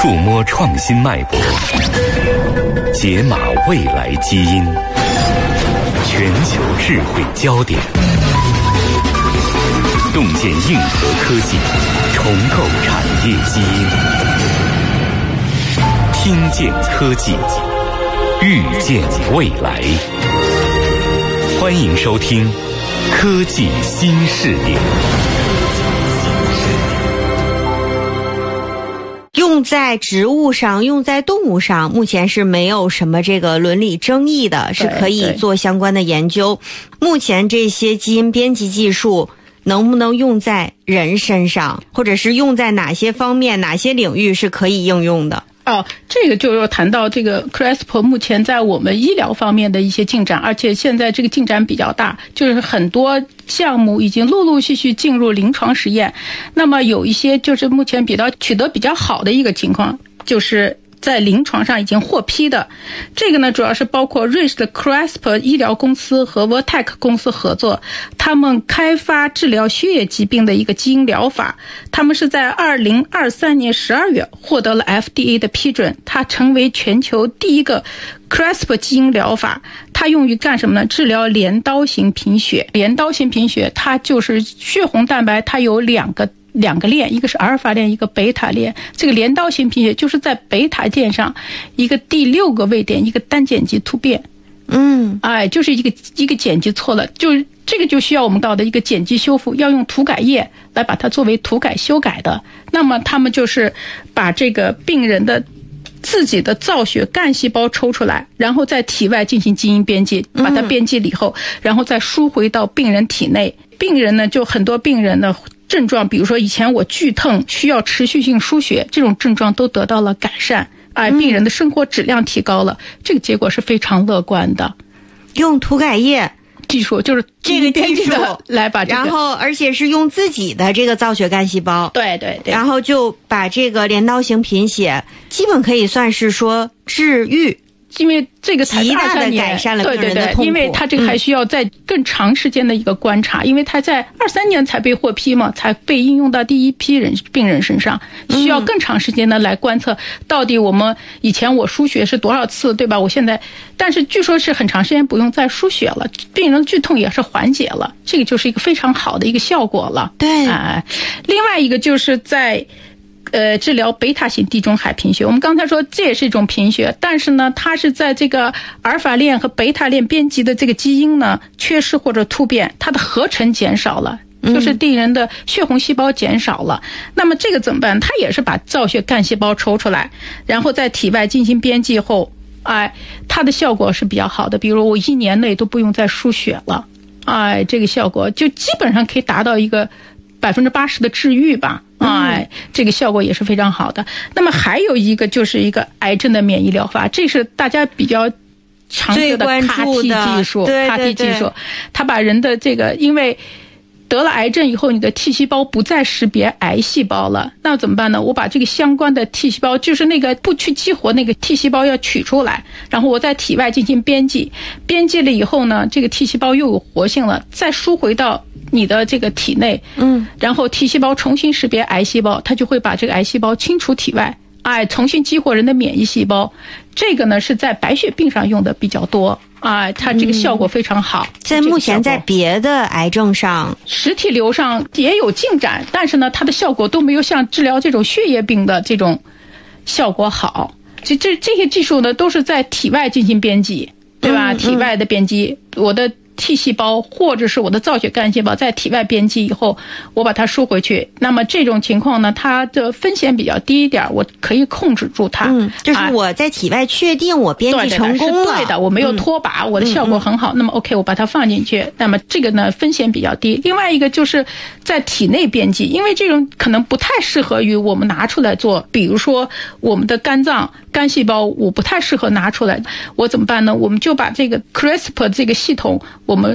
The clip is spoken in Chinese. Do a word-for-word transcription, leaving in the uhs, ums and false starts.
触摸创新脉搏，解码未来基因，全球智慧焦点，洞见硬核科技，重构产业基因，听见科技，预见未来。欢迎收听科技新视野。 用在植物上，用在动物上，目前是没有什么这个伦理争议的，是可以做相关的研究。目前这些基因编辑技术能不能用在人身上，或者是用在哪些方面、哪些领域是可以应用的？ 哦，这个就要谈到这个 C R I S P R 目前在我们医疗方面的一些进展，而且现在这个进展比较大，就是很多项目已经陆陆续续进入临床实验。那么有一些就是目前比较取得比较好的一个情况，就是在临床上已经获批的。这个呢，主要是包括瑞士的 C R I S P R 医疗公司和 Vertex 公司合作，他们开发治疗血液疾病的一个基因疗法。他们是在二零二三年十二月获得了 F D A 的批准，它成为全球第一个 C R I S P R 基因疗法。它用于干什么呢？治疗镰刀型贫血。镰刀型贫血，它就是血红蛋白，它有两个两个链，一个是阿尔法链，一个贝塔链。这个镰刀型贫血就是在贝塔键上一个第六个位点一个单碱基突变。 嗯， 哎，就是一个一个碱基错了，就是这个就需要我们到的一个碱基修复，要用涂改液来把它作为涂改修改的。那么他们就是把这个病人的自己的造血干细胞抽出来，然后在体外进行基因编辑，把它编辑了以后，然后再输回到病人体内。病人呢，就很多病人呢症状，比如说以前我剧痛需要持续性输血，这种症状都得到了改善，哎，病人的生活质量提高了，这个结果是非常乐观的。 用涂改液技术，就是这个技术来把这个， 然后而且是用自己的这个造血干细胞， 对对对， 然后就把这个镰刀型贫血基本可以算是说治愈。 因为这个才极大的改善了病人的痛苦， 对对对，因为它这个还需要在更长时间的一个观察，嗯、因为它在二三年才被获批嘛，才被应用到第一批人病人身上，需要更长时间的来观测到底我们以前我输血是多少次，对吧？我现在，但是据说是很长时间不用再输血了，病人的剧痛也是缓解了，这个就是一个非常好的一个效果了。 对， 哎、呃，另外一个就是在。呃，治疗贝塔型地中海贫血，我们刚才说这也是一种贫血，但是呢，它是在这个阿尔法链和贝塔链编辑的这个基因呢缺失或者突变，它的合成减少了，就是病人的血红细胞减少了。嗯、那么这个怎么办？它也是把造血干细胞抽出来，然后在体外进行编辑后，哎，它的效果是比较好的。比如我一年内都不用再输血了，哎，这个效果就基本上可以达到一个百分之八十的治愈吧。哎，这个效果也是非常好的。那么还有一个就是一个癌症的免疫疗法，这是大家比较常见的 C A R T 技术 ，C A R T 技术，它把人的这个因为得了癌症以后，你的 T 细胞不再识别癌细胞了，那怎么办呢？我把这个相关的 T 细胞，就是那个不去激活那个 T 细胞要取出来，然后我在体外进行编辑，编辑了以后呢，这个 T 细胞又有活性了，再输回到你的这个体内，嗯，然后 T 细胞重新识别癌细胞，它就会把这个癌细胞清除体外，哎，重新激活人的免疫细胞。这个呢是在白血病上用的比较多。啊，它这个效果非常好。 嗯、在目前在别的癌症上， 实体瘤上也有进展，但是呢，它的效果都没有像治疗这种血液病的这种效果好。这这这些技术呢，都是在体外进行编辑，对吧？嗯嗯、体外的编辑，我的 T 细胞或者是我的造血干细胞在体外编辑以后，我把它输回去。那么这种情况呢，它的风险比较低一点，我可以控制住它。 嗯，就是我在体外确定我编辑成功了， 对的，对的，我没有脱靶，嗯、我的效果很好。嗯嗯、那么 OK， 我把它放进去，那么这个呢风险比较低。另外一个就是在体内编辑，因为这种可能不太适合于我们拿出来做，比如说我们的肝脏肝细胞，我不太适合拿出来，我怎么办呢？我们就把这个 C R I S P R 这个系统。我们